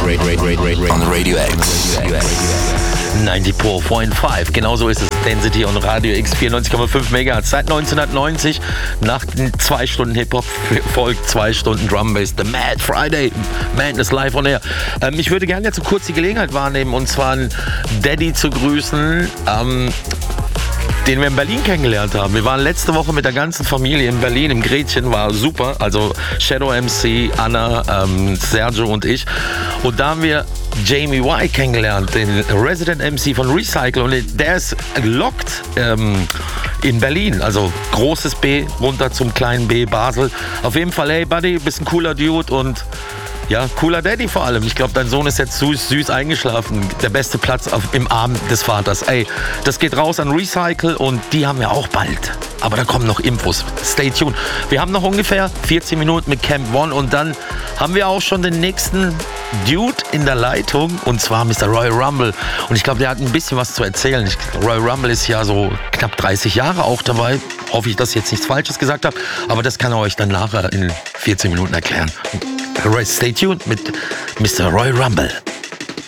on Radio X. 94.5, genau so ist es. Density und Radio X 94,5 MHz. Seit 1990, nach 2 Stunden Hip-Hop folgt 2 Stunden Drum Bass. The Mad Friday, Madness live on air. Ich würde gerne jetzt so kurz die Gelegenheit wahrnehmen, und zwar einen Daddy zu grüßen, den wir in Berlin kennengelernt haben. Wir waren letzte Woche mit der ganzen Familie in Berlin, im Gretchen, war super. Also Shadow MC, Anna, Sergio und ich. Und da haben wir Jamie Y kennengelernt, den Resident MC von Recycle, und der ist locked in Berlin, also großes B runter zum kleinen B, Basel. Auf jeden Fall, hey Buddy, bist ein cooler Dude und ja, cooler Daddy vor allem. Ich glaube, dein Sohn ist jetzt süß eingeschlafen. Der beste Platz im Arm des Vaters. Ey, das geht raus an Recycle und die haben wir auch bald. Aber da kommen noch Infos. Stay tuned. Wir haben noch ungefähr 14 Minuten mit Camp One und dann haben wir auch schon den nächsten Dude in der Leitung, und zwar Mr. Royal Rumble. Und ich glaube, der hat ein bisschen was zu erzählen. Royal Rumble ist ja so knapp 30 Jahre auch dabei. Hoffe ich, dass ich jetzt nichts Falsches gesagt habe. Aber das kann er euch dann nachher in 14 Minuten erklären. Stay tuned mit Mr. Royal Rumble.